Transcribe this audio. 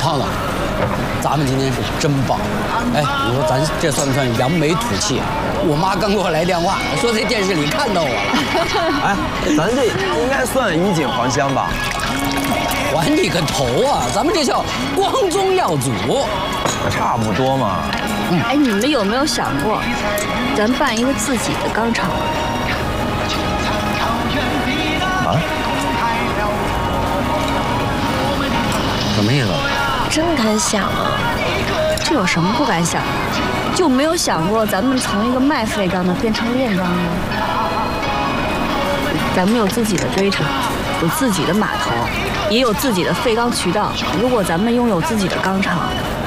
胖子，咱们今天是真棒！哎，你说咱这算不算扬眉吐气？我妈刚给我来电话，说在电视里看到我了。 哎，咱这应该算衣锦还乡吧？ 还你个头啊！咱们这叫光宗耀祖。 差不多嘛。 哎，你们有没有想过，咱办一个自己的钢厂？ 啊？什么意思？ 真敢想啊！这有什么不敢想的？就没有想过咱们从一个卖废钢的变成炼钢的？咱们有自己的堆场，有自己的码头，也有自己的废钢渠道。如果咱们拥有自己的钢厂，